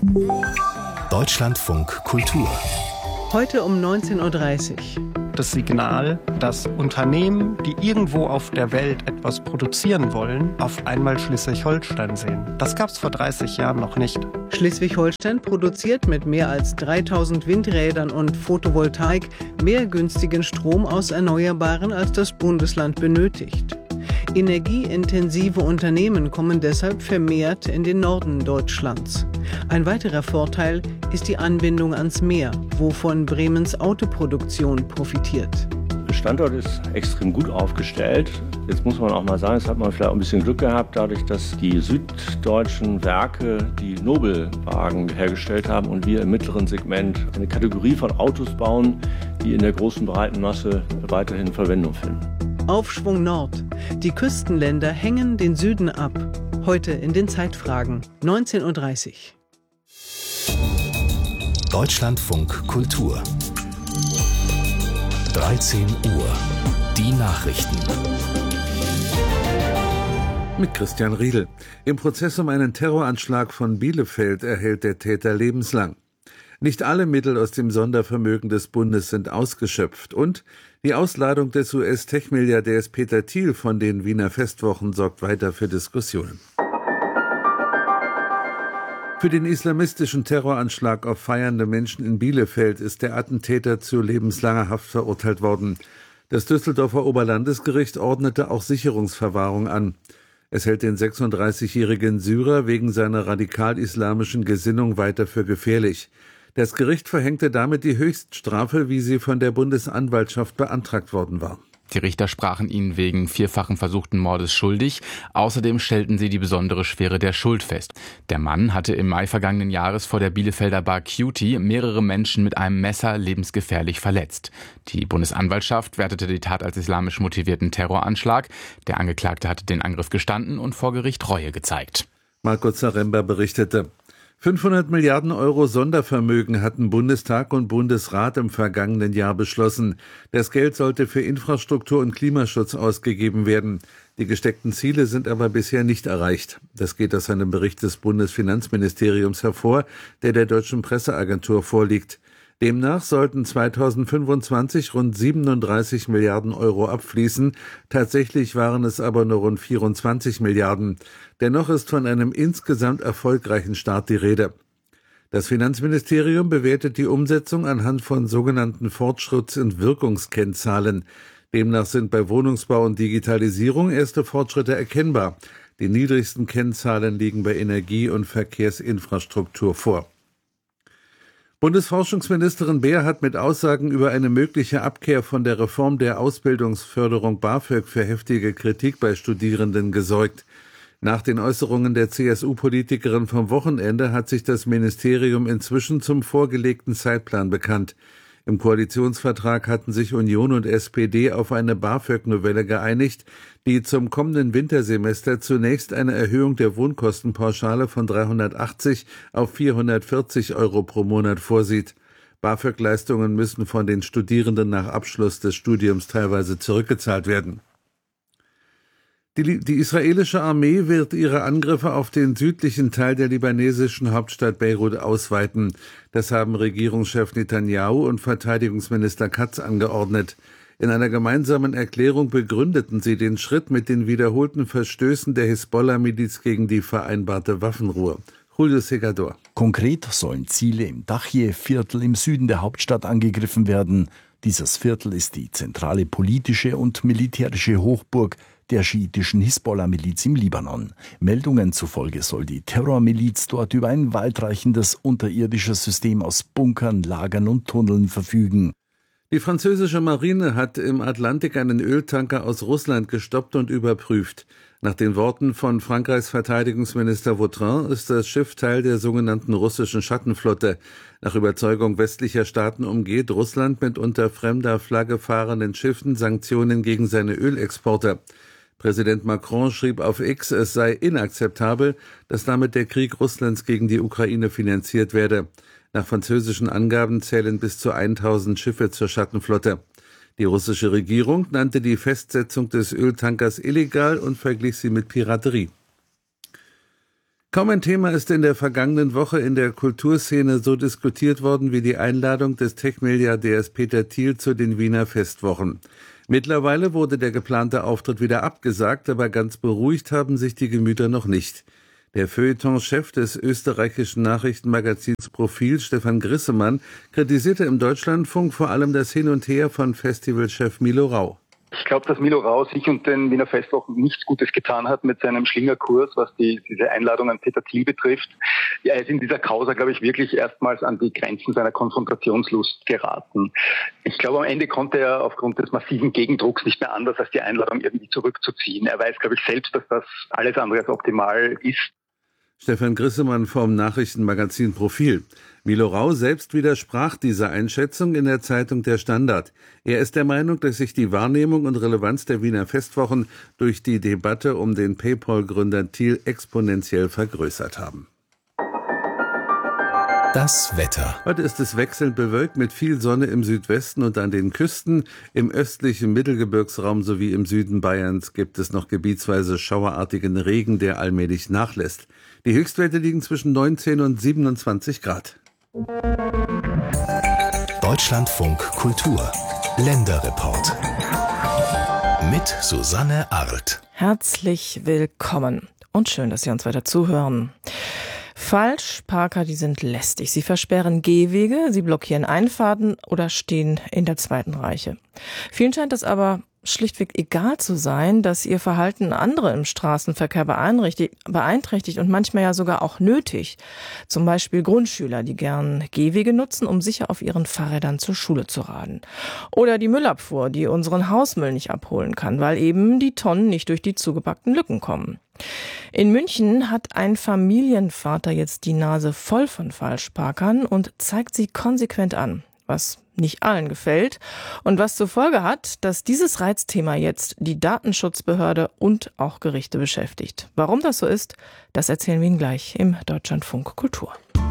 Deutschlandfunk Kultur. Heute um 19.30 Uhr. Das Signal, dass Unternehmen, die irgendwo auf der Welt etwas produzieren wollen, auf einmal Schleswig-Holstein sehen. Das gab es vor 30 Jahren noch nicht. Schleswig-Holstein produziert mit mehr als 3000 Windrädern und Photovoltaik mehr günstigen Strom aus Erneuerbaren, als das Bundesland benötigt. Energieintensive Unternehmen kommen deshalb vermehrt in den Norden Deutschlands. Ein weiterer Vorteil ist die Anbindung ans Meer, wovon Bremens Autoproduktion profitiert. Der Standort ist extrem gut aufgestellt. Jetzt muss man auch mal sagen, es hat man vielleicht auch ein bisschen Glück gehabt, dadurch, dass die süddeutschen Werke die Nobelwagen hergestellt haben und wir im mittleren Segment eine Kategorie von Autos bauen, die in der großen breiten Masse weiterhin Verwendung finden. Aufschwung Nord. Die Küstenländer hängen den Süden ab. Heute in den Zeitfragen, 19.30 Uhr. Deutschlandfunk Kultur. 13 Uhr. Die Nachrichten. Mit Christian Riedel. Im Prozess um einen Terroranschlag von Bielefeld erhält der Täter lebenslang. Nicht alle Mittel aus dem Sondervermögen des Bundes sind ausgeschöpft und die Ausladung des US-Tech-Milliardärs Peter Thiel von den Wiener Festwochen sorgt weiter für Diskussionen. Für den islamistischen Terroranschlag auf feiernde Menschen in Bielefeld ist der Attentäter zu lebenslanger Haft verurteilt worden. Das Düsseldorfer Oberlandesgericht ordnete auch Sicherungsverwahrung an. Es hält den 36-jährigen Syrer wegen seiner radikal-islamischen Gesinnung weiter für gefährlich. Das Gericht verhängte damit die Höchststrafe, wie sie von der Bundesanwaltschaft beantragt worden war. Die Richter sprachen ihn wegen vierfachen versuchten Mordes schuldig. Außerdem stellten sie die besondere Schwere der Schuld fest. Der Mann hatte im Mai vergangenen Jahres vor der Bielefelder Bar Cutie mehrere Menschen mit einem Messer lebensgefährlich verletzt. Die Bundesanwaltschaft wertete die Tat als islamisch motivierten Terroranschlag. Der Angeklagte hatte den Angriff gestanden und vor Gericht Reue gezeigt. Marco Zaremba berichtete. 500 Milliarden Euro Sondervermögen hatten Bundestag und Bundesrat im vergangenen Jahr beschlossen. Das Geld sollte für Infrastruktur und Klimaschutz ausgegeben werden. Die gesteckten Ziele sind aber bisher nicht erreicht. Das geht aus einem Bericht des Bundesfinanzministeriums hervor, der Deutschen Presseagentur vorliegt. Demnach sollten 2025 rund 37 Milliarden Euro abfließen. Tatsächlich waren es aber nur rund 24 Milliarden. Dennoch ist von einem insgesamt erfolgreichen Start die Rede. Das Finanzministerium bewertet die Umsetzung anhand von sogenannten Fortschritts- und Wirkungskennzahlen. Demnach sind bei Wohnungsbau und Digitalisierung erste Fortschritte erkennbar. Die niedrigsten Kennzahlen liegen bei Energie- und Verkehrsinfrastruktur vor. Bundesforschungsministerin Beer hat mit Aussagen über eine mögliche Abkehr von der Reform der Ausbildungsförderung BAföG für heftige Kritik bei Studierenden gesorgt. Nach den Äußerungen der CSU-Politikerin vom Wochenende hat sich das Ministerium inzwischen zum vorgelegten Zeitplan bekannt. Im Koalitionsvertrag hatten sich Union und SPD auf eine BAföG-Novelle geeinigt, die zum kommenden Wintersemester zunächst eine Erhöhung der Wohnkostenpauschale von 380 auf 440 Euro pro Monat vorsieht. BAföG-Leistungen müssen von den Studierenden nach Abschluss des Studiums teilweise zurückgezahlt werden. Die israelische Armee wird ihre Angriffe auf den südlichen Teil der libanesischen Hauptstadt Beirut ausweiten. Das haben Regierungschef Netanyahu und Verteidigungsminister Katz angeordnet. In einer gemeinsamen Erklärung begründeten sie den Schritt mit den wiederholten Verstößen der Hisbollah-Miliz gegen die vereinbarte Waffenruhe. Julio Segador. Konkret sollen Ziele im Dachje-Viertel im Süden der Hauptstadt angegriffen werden. Dieses Viertel ist die zentrale politische und militärische Hochburg der schiitischen Hisbollah-Miliz im Libanon. Meldungen zufolge soll die Terrormiliz dort über ein weitreichendes unterirdisches System aus Bunkern, Lagern und Tunneln verfügen. Die französische Marine hat im Atlantik einen Öltanker aus Russland gestoppt und überprüft. Nach den Worten von Frankreichs Verteidigungsminister Vautrin ist das Schiff Teil der sogenannten russischen Schattenflotte. Nach Überzeugung westlicher Staaten umgeht Russland mit unter fremder Flagge fahrenden Schiffen Sanktionen gegen seine Ölexporte. Präsident Macron schrieb auf X, es sei inakzeptabel, dass damit der Krieg Russlands gegen die Ukraine finanziert werde. Nach französischen Angaben zählen bis zu 1000 Schiffe zur Schattenflotte. Die russische Regierung nannte die Festsetzung des Öltankers illegal und verglich sie mit Piraterie. Kaum ein Thema ist in der vergangenen Woche in der Kulturszene so diskutiert worden wie die Einladung des Tech-Milliardärs Peter Thiel zu den Wiener Festwochen. Mittlerweile wurde der geplante Auftritt wieder abgesagt, aber ganz beruhigt haben sich die Gemüter noch nicht. Der Feuilleton-Chef des österreichischen Nachrichtenmagazins Profil, Stefan Grissemann, kritisierte im Deutschlandfunk vor allem das Hin und Her von Festivalchef Milo Rau. Ich glaube, dass Milo Rau sich und den Wiener Festwochen nichts Gutes getan hat mit seinem Schlingerkurs, was diese Einladung an Peter Thiel betrifft. Er ist in dieser Causa, glaube ich, wirklich erstmals an die Grenzen seiner Konfrontationslust geraten. Ich glaube, am Ende konnte er aufgrund des massiven Gegendrucks nicht mehr anders, als die Einladung irgendwie zurückzuziehen. Er weiß, glaube ich, selbst, dass das alles andere als optimal ist. Stefan Grissemann vom Nachrichtenmagazin Profil. Milo Rau selbst widersprach dieser Einschätzung in der Zeitung Der Standard. Er ist der Meinung, dass sich die Wahrnehmung und Relevanz der Wiener Festwochen durch die Debatte um den PayPal-Gründer Thiel exponentiell vergrößert haben. Das Wetter. Heute ist es wechselnd bewölkt mit viel Sonne im Südwesten und an den Küsten. Im östlichen Mittelgebirgsraum sowie im Süden Bayerns gibt es noch gebietsweise schauerartigen Regen, der allmählich nachlässt. Die Höchstwerte liegen zwischen 19 und 27 Grad. Deutschlandfunk Kultur. Länderreport. Mit Susanne Arlt. Herzlich willkommen und schön, dass Sie uns weiter zuhören. Falschparker, die sind lästig. Sie versperren Gehwege, sie blockieren Einfahrten oder stehen in der zweiten Reihe. Vielen scheint es aber schlichtweg egal zu sein, dass ihr Verhalten andere im Straßenverkehr beeinträchtigt und manchmal ja sogar auch nötig. Zum Beispiel Grundschüler, die gern Gehwege nutzen, um sicher auf ihren Fahrrädern zur Schule zu radeln. Oder die Müllabfuhr, die unseren Hausmüll nicht abholen kann, weil eben die Tonnen nicht durch die zugepackten Lücken kommen. In München hat ein Familienvater jetzt die Nase voll von Falschparkern und zeigt sie konsequent an, was nicht allen gefällt und was zur Folge hat, dass dieses Reizthema jetzt die Datenschutzbehörde und auch Gerichte beschäftigt. Warum das so ist, das erzählen wir Ihnen gleich im Deutschlandfunk Kultur.